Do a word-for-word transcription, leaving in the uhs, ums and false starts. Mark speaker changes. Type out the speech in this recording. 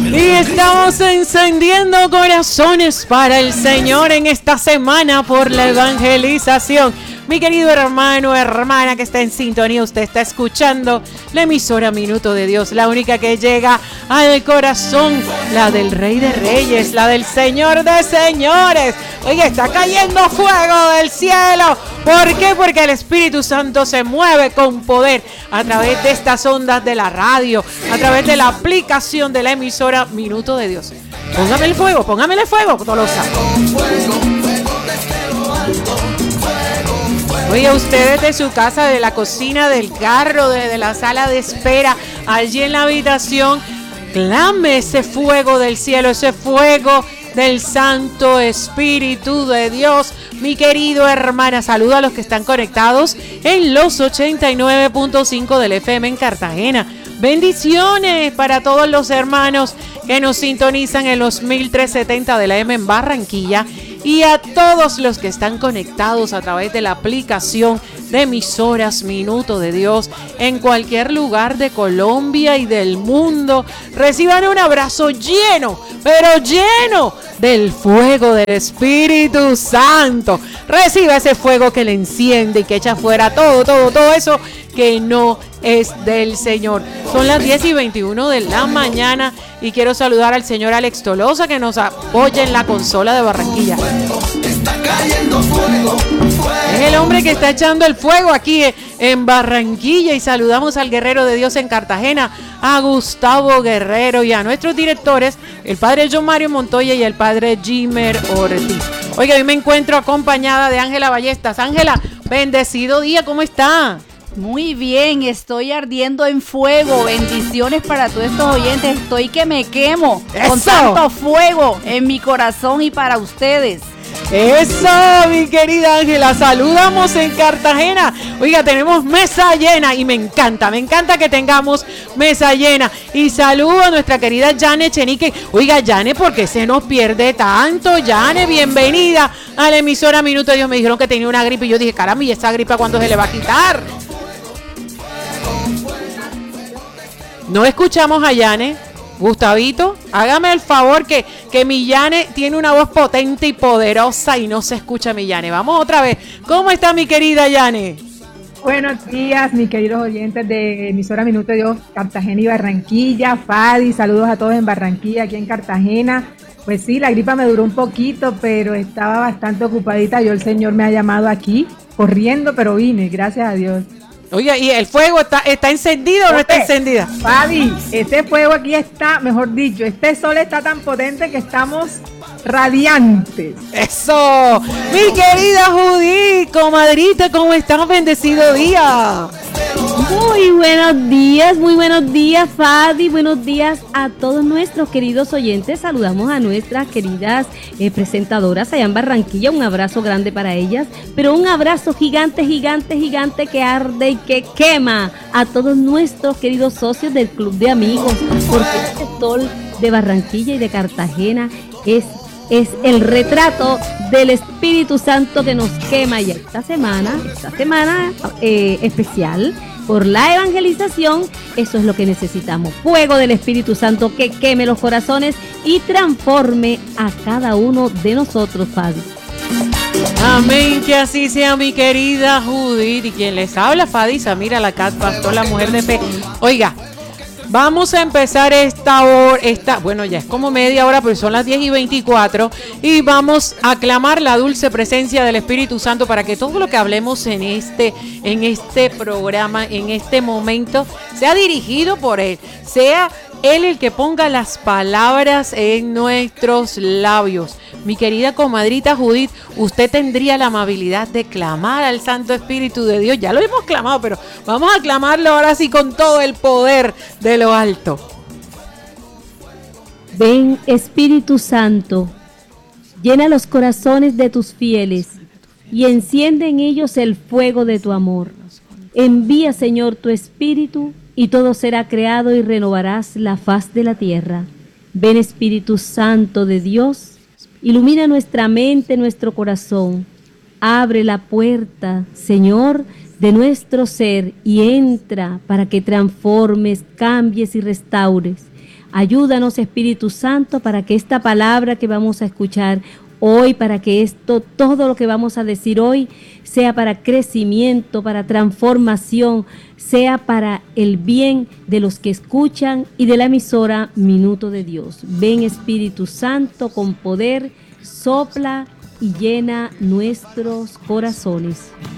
Speaker 1: Y estamos encendiendo corazones para el Señor en esta semana por la evangelización. Mi querido hermano, hermana que está en sintonía, usted está escuchando la emisora Minuto de Dios, la única que llega al corazón, la del Rey de Reyes, la del Señor de Señores. Oye, está cayendo fuego del cielo. ¿Por qué? Porque el Espíritu Santo se mueve con poder a través de estas ondas de la radio, a través de la aplicación de la emisora Minuto de Dios. Póngame el fuego, póngame el fuego, Tolosa. Oye, ustedes de su casa, de la cocina, del carro, desde la sala de espera, allí en la habitación, clame ese fuego del cielo, ese fuego del Santo Espíritu de Dios. Mi querido hermana, saludo a los que están conectados en los ochenta y nueve punto cinco del F M en Cartagena. Bendiciones para todos los hermanos que nos sintonizan en los mil trescientos setenta de la M en Barranquilla y a todos los que están conectados a través de la aplicación de emisoras Minuto de Dios en cualquier lugar de Colombia y del mundo. Reciban un abrazo lleno, pero lleno del fuego del Espíritu Santo. Reciba ese fuego que le enciende y que echa fuera todo, todo, todo eso que no es del Señor. Son las diez y veintiuno de la mañana y quiero saludar al señor Alex Tolosa que nos apoya en la consola de Barranquilla. Está cayendo fuego, fuego. Es el hombre que está echando el fuego aquí en Barranquilla. Y saludamos al guerrero de Dios en Cartagena, a Gustavo Guerrero, y a nuestros directores, el padre John Mario Montoya y el padre Jimer Ortiz. Oiga, hoy me encuentro acompañada de Ángela Ballestas. Ángela, bendecido día, ¿cómo está?
Speaker 2: Muy bien, estoy ardiendo en fuego. Bendiciones para todos estos oyentes. Estoy que me quemo. ¡Eso! Con tanto fuego en mi corazón y para ustedes.
Speaker 1: Eso, mi querida Ángela, saludamos en Cartagena. Oiga, tenemos mesa llena y me encanta, me encanta que tengamos mesa llena. Y saludo a nuestra querida Yane Chenique. Oiga, Yane, ¿por qué se nos pierde tanto? Yane, bienvenida a la emisora Minuto de Dios. Me dijeron que tenía una gripe y yo dije, caramba, ¿y esa gripe cuándo se le va a quitar? No escuchamos a Yane. Gustavito, hágame el favor que, que mi Yane tiene una voz potente y poderosa y no se escucha mi Yane. Vamos otra vez. ¿Cómo está mi querida Yane?
Speaker 3: Buenos días, mis queridos oyentes de emisora Minuto de Dios, Cartagena y Barranquilla. Fadi, saludos a todos en Barranquilla, aquí en Cartagena. Pues sí, la gripa me duró un poquito, pero estaba bastante ocupadita. Yo, el Señor me ha llamado aquí, corriendo, pero vine, gracias a Dios.
Speaker 1: Oye, ¿y el fuego está, está encendido o no está encendida?
Speaker 3: Fabi, este fuego aquí está, mejor dicho, este sol está tan potente que estamos radiantes.
Speaker 1: ¡Eso! Mi querida Judith, comadrita, ¿cómo estás? Bendecido día.
Speaker 4: Muy buenos días, muy buenos días, Fadi. Buenos días a todos nuestros queridos oyentes. Saludamos a nuestras queridas eh, presentadoras allá en Barranquilla. Un abrazo grande para ellas, pero un abrazo gigante, gigante, gigante que arde y que quema a todos nuestros queridos socios del Club de Amigos, porque este sol de Barranquilla y de Cartagena es es el retrato del Espíritu Santo que nos quema. Y esta semana, esta semana eh, especial por la evangelización, eso es lo que necesitamos. Fuego del Espíritu Santo que queme los corazones y transforme a cada uno de nosotros, Fadi.
Speaker 1: Amén, que así sea, mi querida Judith. Y quien les habla, Fadi Samira, la Cat Pastor, la mujer de fe. Oiga, vamos a empezar esta hora, esta, bueno, ya es como media hora, pero son las diez y veinticuatro, y vamos a clamar la dulce presencia del Espíritu Santo para que todo lo que hablemos en este, en este programa, en este momento, sea dirigido por Él, sea Él el que ponga las palabras en nuestros labios. Mi querida comadrita Judith, usted tendría la amabilidad de clamar al Santo Espíritu de Dios. Ya lo hemos clamado, pero vamos a clamarlo ahora sí con todo el poder de lo alto.
Speaker 4: Ven, Espíritu Santo, llena los corazones de tus fieles y enciende en ellos el fuego de tu amor. Envía, Señor, tu Espíritu y todo será creado y renovarás la faz de la tierra. Ven, Espíritu Santo de Dios, ilumina nuestra mente, nuestro corazón. Abre la puerta, Señor, de nuestro ser y entra para que transformes, cambies y restaures. Ayúdanos, Espíritu Santo, para que esta palabra que vamos a escuchar hoy, para que esto, todo lo que vamos a decir hoy, sea para crecimiento, para transformación, sea para el bien de los que escuchan y de la emisora Minuto de Dios. Ven, Espíritu Santo, con poder, sopla y llena nuestros corazones.